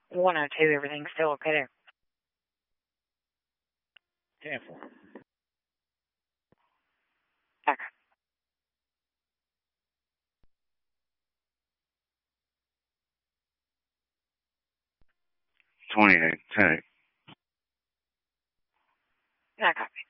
102, everything's still okay there. 10-4. Okay. 28, 10. I copy.